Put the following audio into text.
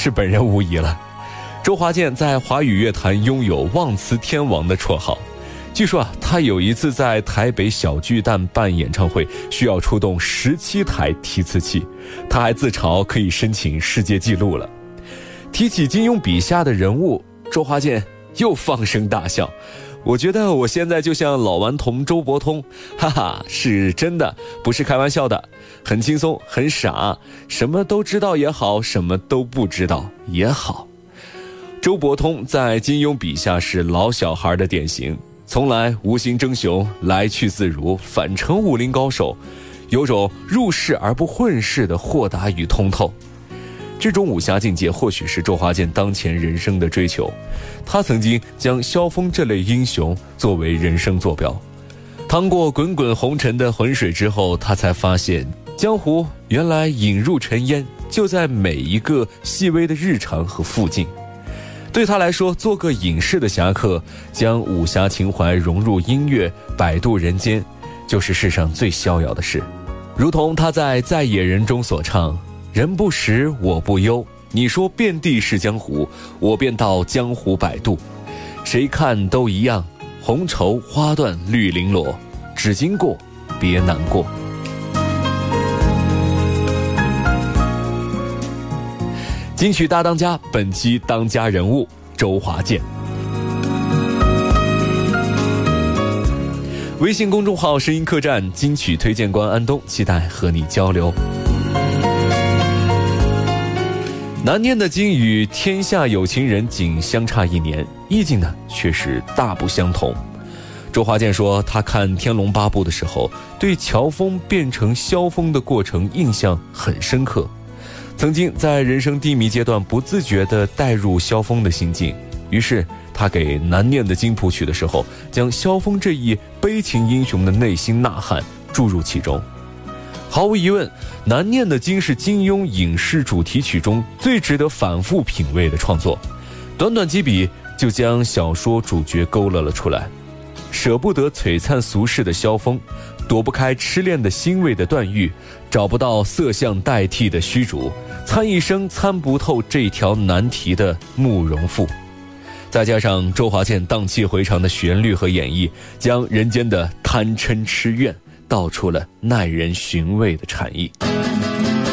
是本人无疑了。周华健在华语乐坛拥有忘词天王的绰号。据说他有一次在台北小巨蛋办演唱会，需要出动17台提词器，他还自嘲可以申请世界纪录了。提起金庸笔下的人物，周华健又放声大笑。我觉得我现在就像老顽童周伯通，哈哈，是真的，不是开玩笑的，很轻松，很傻，什么都知道也好，什么都不知道也好。周伯通在金庸笔下是老小孩的典型，从来无心争雄，来去自如，反成武林高手，有种入世而不混世的豁达与通透。这种武侠境界或许是周华健当前人生的追求，他曾经将萧峰这类英雄作为人生坐标。趟过滚滚红尘的浑水之后，他才发现江湖原来引入尘烟就在每一个细微的日常和附近。对他来说，做个隐士的侠客，将武侠情怀融入音乐，摆渡人间，就是世上最逍遥的事。如同他在《在野人》中所唱，人不识我不忧，你说遍地是江湖，我便到江湖摆渡，谁看都一样，红绸花缎绿绫罗，只经过别难过。金曲大当家，本期当家人物周华健。微信公众号声音客栈金曲推荐官安东，期待和你交流。难念的经与天下有情人仅相差1年，意境呢却是大不相同。周华健说，他看《天龙八部》的时候，对乔峰变成萧峰的过程印象很深刻。曾经在人生低迷阶段不自觉地带入萧峰的心境，于是他给难念的经谱曲的时候，将萧峰这一悲情英雄的内心呐喊注入其中。毫无疑问，难念的经是金庸影视主题曲中最值得反复品味的创作，短短几笔就将小说主角勾勒了出来。舍不得璀璨俗世的萧峰，躲不开痴恋的欣慰的段誉，找不到色相代替的虚竹，参一生参不透这条难题的慕容复。再加上周华健荡气回肠的旋律和演绎，将人间的贪嗔痴怨道出了耐人寻味的禅意。